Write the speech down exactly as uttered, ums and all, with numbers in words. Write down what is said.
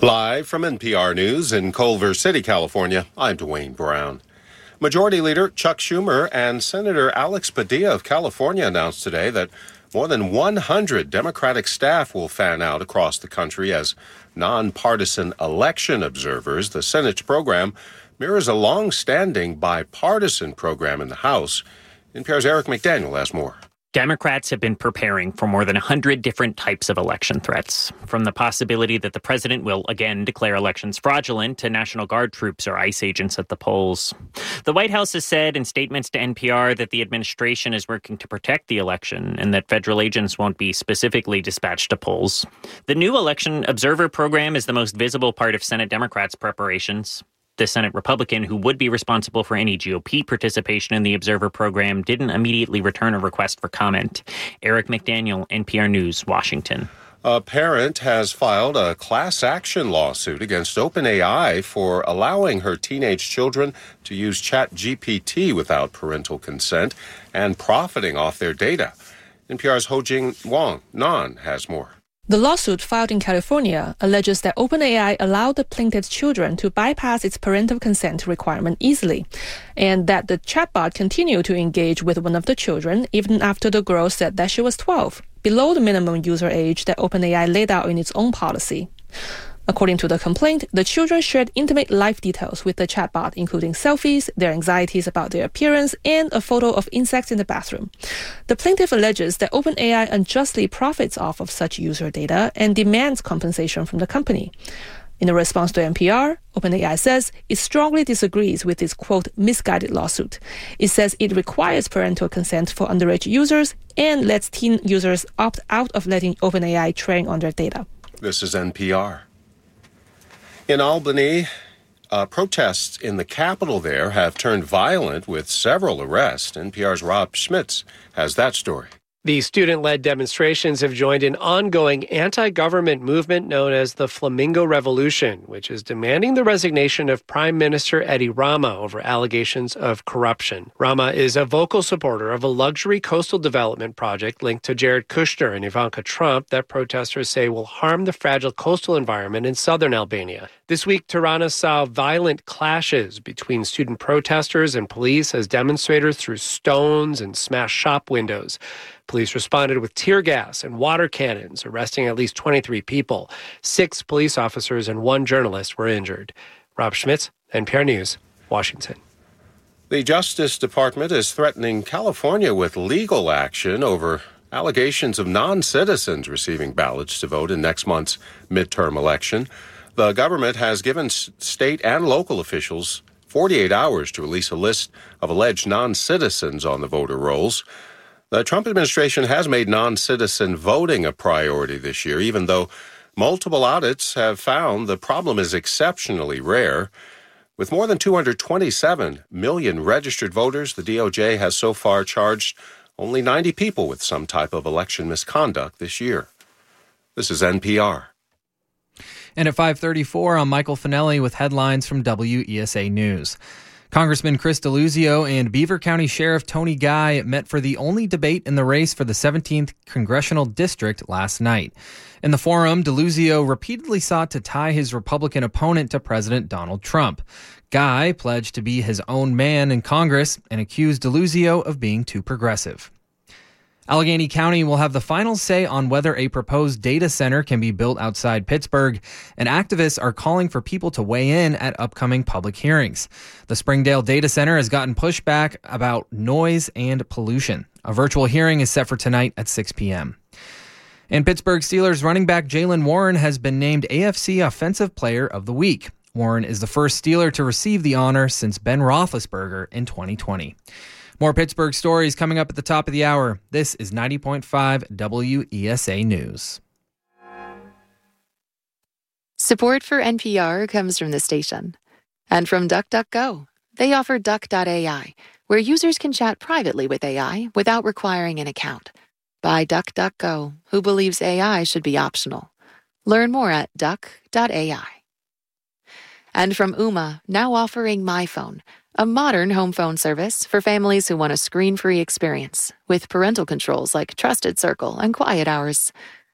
Live from N P R News in Culver City, California, I'm Dwayne Brown. Majority Leader Chuck Schumer and Senator Alex Padilla of California announced today that more than one hundred Democratic staff will fan out across the country as nonpartisan election observers. The Senate's program mirrors a long-standing bipartisan program in the House. N P R's Eric McDaniel has more. Democrats have been preparing for more than one hundred different types of election threats, from the possibility that the president will again declare elections fraudulent to National Guard troops or ICE agents at the polls. The White House has said in statements to N P R that the administration is working to protect the election and that federal agents won't be specifically dispatched to polls. The new election observer program is the most visible part of Senate Democrats' preparations. The Senate Republican who would be responsible for any G O P participation in the observer program didn't immediately return a request for comment. Eric McDaniel, N P R News, Washington. A parent has filed a class action lawsuit against OpenAI for allowing her teenage children to use ChatGPT without parental consent and profiting off their data. N P R's Ho-Jing Wong Nan has more. The lawsuit filed in California alleges that OpenAI allowed the plaintiff's children to bypass its parental consent requirement easily, and that the chatbot continued to engage with one of the children even after the girl said that she was twelve, below the minimum user age that OpenAI laid out in its own policy. According to the complaint, the children shared intimate life details with the chatbot, including selfies, their anxieties about their appearance, and a photo of insects in the bathroom. The plaintiff alleges that OpenAI unjustly profits off of such user data and demands compensation from the company. In a response to N P R, OpenAI says it strongly disagrees with this, quote, misguided lawsuit. It says it requires parental consent for underage users and lets teen users opt out of letting OpenAI train on their data. This is N P R. In Albany, uh, protests in the capital there have turned violent with several arrests. N P R's Rob Schmitz has that story. The student-led demonstrations have joined an ongoing anti-government movement known as the Flamingo Revolution, which is demanding the resignation of Prime Minister Edi Rama over allegations of corruption. Rama is a vocal supporter of a luxury coastal development project linked to Jared Kushner and Ivanka Trump that protesters say will harm the fragile coastal environment in southern Albania. This week, Tirana saw violent clashes between student protesters and police as demonstrators threw stones and smashed shop windows. Police responded with tear gas and water cannons, arresting at least twenty-three people. Six police officers and one journalist were injured. Rob Schmitz, N P R News, Washington. The Justice Department is threatening California with legal action over allegations of non-citizens receiving ballots to vote in next month's midterm election. The government has given state and local officials forty-eight hours to release a list of alleged non-citizens on the voter rolls. The Trump administration has made non-citizen voting a priority this year, even though multiple audits have found the problem is exceptionally rare. With more than two hundred twenty-seven million registered voters, the D O J has so far charged only ninety people with some type of election misconduct this year. This is N P R. And at five thirty-four, I'm Michael Finelli with headlines from W E S A News. Congressman Chris Deluzio and Beaver County Sheriff Tony Guy met for the only debate in the race for the seventeenth Congressional District last night. In the forum, Deluzio repeatedly sought to tie his Republican opponent to President Donald Trump. Guy pledged to be his own man in Congress and accused Deluzio of being too progressive. Allegheny County will have the final say on whether a proposed data center can be built outside Pittsburgh, and activists are calling for people to weigh in at upcoming public hearings. The Springdale Data Center has gotten pushback about noise and pollution. A virtual hearing is set for tonight at six p.m. And Pittsburgh Steelers running back Jaylen Warren has been named A F C Offensive Player of the Week. Warren is the first Steeler to receive the honor since Ben Roethlisberger in twenty twenty. More Pittsburgh stories coming up at the top of the hour. This is ninety point five W E S A News. Support for N P R comes from the station and from DuckDuckGo. They offer Duck dot A I, where users can chat privately with A I without requiring an account. By DuckDuckGo, who believes A I should be optional. Learn more at duck dot A I. And from Ooma, now offering MyPhone, a modern home phone service for families who want a screen-free experience with parental controls like Trusted Circle and Quiet Hours.